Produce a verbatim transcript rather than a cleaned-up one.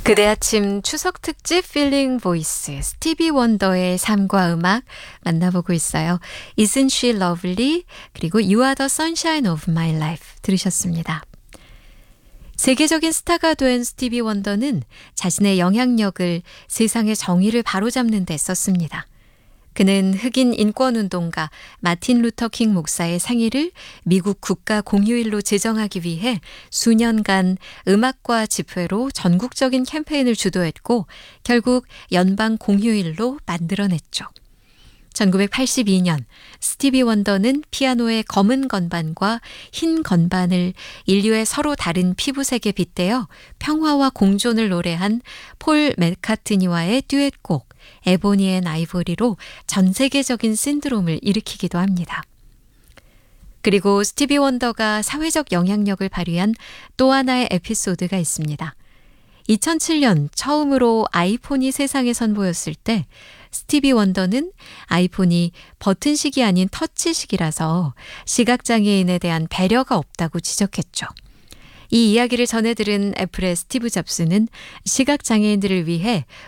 그대 아침 추석 특집 필링 보이스 스티비 원더의 삶과 음악 만나보고 있어요. Isn't she lovely? 그리고 You are the sunshine of my life 들으셨습니다. 세계적인 스타가 된 스티비 원더는 자신의 영향력을 세상의 정의를 바로잡는 데 썼습니다. 그는 흑인 인권운동가 마틴 루터 킹 목사의 생일을 미국 국가 공휴일로 제정하기 위해 수년간 음악과 집회로 전국적인 캠페인을 주도했고 결국 연방 공휴일로 만들어냈죠. 천구백팔십이 년 스티비 원더는 피아노의 검은 건반과 흰 건반을 인류의 서로 다른 피부색에 빗대어 평화와 공존을 노래한 폴 맥카트니와의 듀엣곡 에보니 앤 아이보리로 전 세계적인 신드롬을 일으키기도 합니다. 그리고 스티비 원더가 사회적 영향력을 발휘한 또 하나의 에피소드가 있습니다. 이천칠 년 처음으로 아이폰이 세상에 선보였을 때 스티비 원더는 아이폰이 버튼식이 아닌 터치식이라서 시각장애인에 대한 배려가 없다고 지적했죠. 이 이야기를 전해 들은 애플의 스티브 잡스는 시각장애인들을 위해